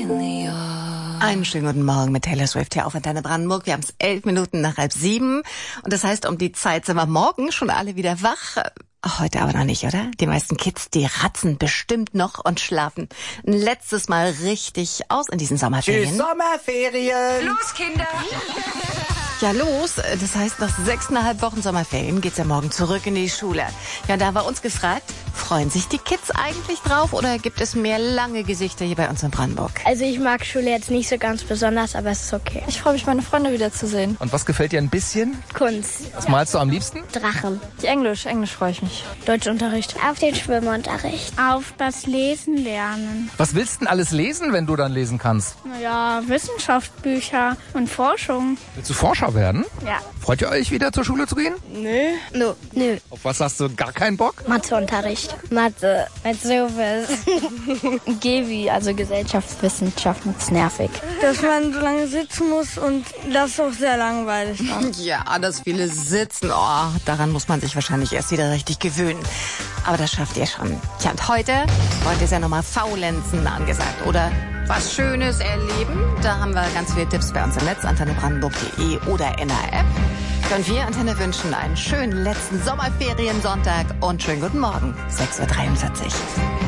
Einen schönen guten Morgen mit Taylor Swift hier auf Antenne Brandenburg. Wir haben es 11 Minuten nach 6:30 und das heißt, um die Zeit sind wir morgen schon alle wieder wach. Heute aber noch nicht, oder? Die meisten Kids, die ratzen bestimmt noch und schlafen ein letztes Mal richtig aus in diesen Sommerferien. Die Sommerferien! Los, Kinder! Ja, los. Das heißt, nach 6,5 Wochen Sommerferien geht's ja morgen zurück in die Schule. Ja, da war uns gefragt, freuen sich die Kids eigentlich drauf oder gibt es mehr lange Gesichter hier bei uns in Brandenburg? Also ich mag Schule jetzt nicht so ganz besonders, aber es ist okay. Ich freue mich, meine Freunde wiederzusehen. Und was gefällt dir ein bisschen? Kunst. Was malst du am liebsten? Drachen. Englisch freue ich mich. Deutschunterricht. Auf den Schwimmunterricht. Auf das Lesen lernen. Was willst du denn alles lesen, wenn du dann lesen kannst? Naja, Wissenschaftsbücher und Forschung. Willst du Forscher werden? Ja. Freut ihr euch, wieder zur Schule zu gehen? Nö. Auf was hast du gar keinen Bock? Matheunterricht. Mathe. Mit sowas. Gewi, also Gesellschaftswissenschaften, ist nervig. Dass man so lange sitzen muss und das ist auch sehr langweilig dann. Ja, das viele Sitzen, daran muss man sich wahrscheinlich erst wieder richtig gewöhnen. Aber das schafft ihr schon. Tja, und heute ist ja nochmal Faulenzen angesagt, oder? Was Schönes erleben, da haben wir ganz viele Tipps bei uns im Netz, antennebrandenburg.de oder in der App. Und wir, Antenne, wünschen einen schönen letzten Sommerferiensonntag und schönen guten Morgen, 6:43 Uhr.